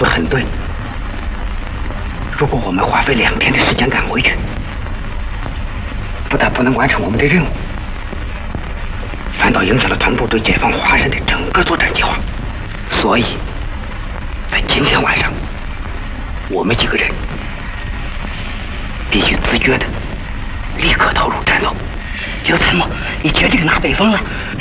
的很对。如果我们花费2天的时间赶回去，不但不能完成我们的任务，反倒影响了团部对解放华山的整个作战计划。所以，在今天晚上，我们几个人必须自觉的立刻投入战斗。刘参谋，你绝对拿北风了。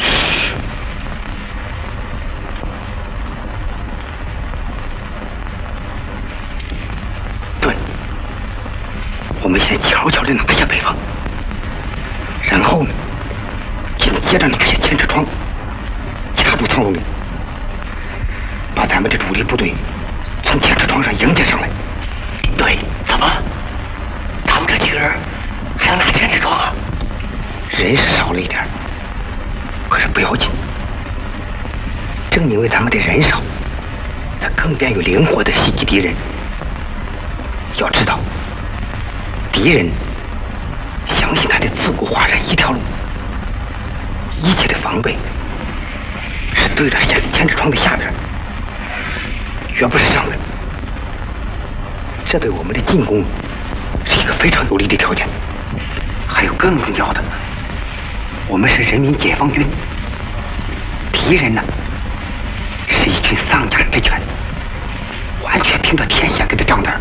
对，我们先悄悄地拿下北方，然后呢，紧接着拿下千尺窗，掐住苍龙岭，把咱们的主力部队从千尺窗上迎接上来。对，怎么？他们这几个人还要拿千尺窗啊？人是少了一点，可是不要紧。正因为他们的人少，才更便于灵活地袭击敌人。要知道，敌人相信他的自古华山一条路，一切的防备是对着千尺窗的下边，绝不是上边。这对我们的进攻是一个非常有利的条件。还有更重要的，我们是人民解放军，敌人呢是一群丧家之犬，完全凭着天线给他账单。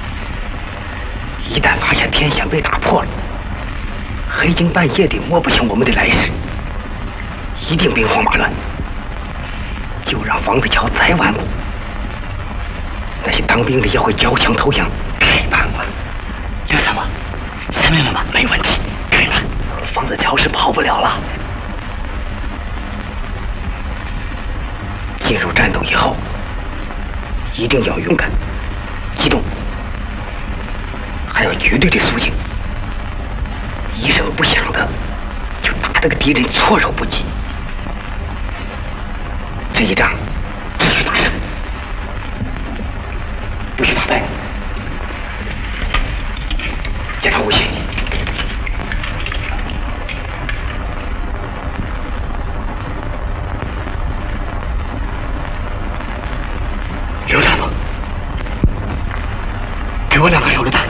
一旦发现天线被打破了，黑更半夜的摸不清我们的来势，一定兵荒马乱。就让房子桥再顽固，那些当兵的也会交枪投降。太棒了，刘参谋，下命令吧，没问题。对了，房子桥是跑不了了。进入战斗以后，一定要勇敢、机动，还要绝对的肃静，一声不响的就打这个敌人措手不及。这一仗必须打胜，不许打败。检查武器。刘参谋，给我2个手榴弹。